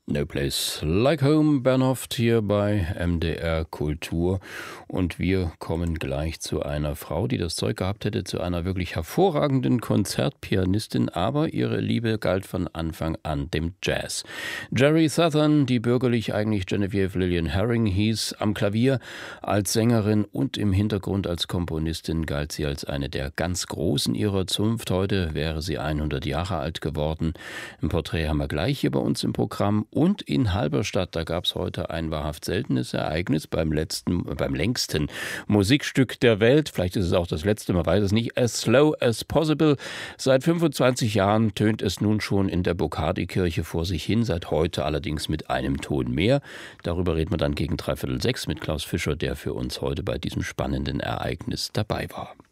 No Place Like Home, Bernhoft hier bei MDR Kultur. Und wir kommen gleich zu einer Frau, die das Zeug gehabt hätte zu einer wirklich hervorragenden Konzertpianistin, aber ihre Liebe galt von Anfang an dem Jazz. Jerry Southern, die bürgerlich eigentlich Genevieve Lillian Herring hieß, am Klavier als Sängerin und im Hintergrund als Komponistin galt sie als eine der ganz Großen ihrer Zunft. Heute wäre sie 100 Jahre alt geworden. Ein Porträt haben wir gleich hier bei uns im Programm. Und in Halberstadt, da gab es heute ein wahrhaft seltenes Ereignis beim längsten Musikstück der Welt. Vielleicht ist es auch das letzte, man weiß es nicht. As Slow as Possible. Seit 25 Jahren tönt es nun schon in der Bocardi-Kirche vor sich hin, seit heute allerdings mit einem Ton mehr. Darüber reden wir dann gegen 5:45 mit Klaus Fischer, der für uns heute bei diesem spannenden Ereignis dabei war.